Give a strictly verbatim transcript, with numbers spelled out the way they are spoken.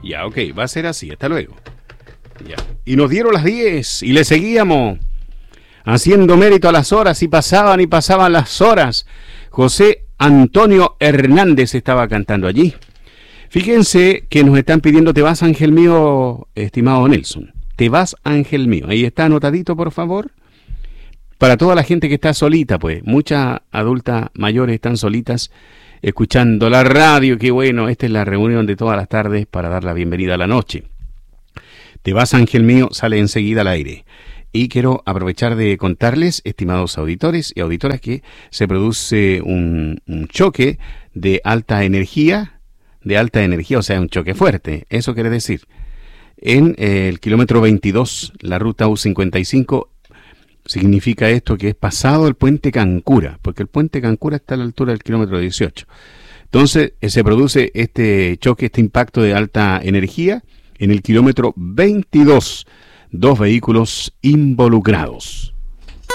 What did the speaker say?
Ya, ok, va a ser así, hasta luego. Ya. Y nos dieron las diez y le seguíamos haciendo mérito a las horas y pasaban y pasaban las horas. José Antonio Hernández estaba cantando allí. Fíjense que nos están pidiendo Te vas, ángel mío, estimado Nelson. Te vas, ángel mío. Ahí está anotadito, por favor. Para toda la gente que está solita, pues. Muchas adultas mayores están solitas escuchando la radio. Qué bueno, esta es la reunión de todas las tardes para dar la bienvenida a la noche. Te vas, ángel mío, sale enseguida al aire. Y quiero aprovechar de contarles, estimados auditores y auditoras, que se produce un, un choque de alta energía, de alta energía, o sea, un choque fuerte. Eso quiere decir, en eh, el kilómetro veintidós, la ruta U cincuenta y cinco, significa esto que es pasado el puente Cancura, porque el puente Cancura está a la altura del kilómetro dieciocho. Entonces, eh, se produce este choque, este impacto de alta energía en el kilómetro veintidós. Dos vehículos involucrados.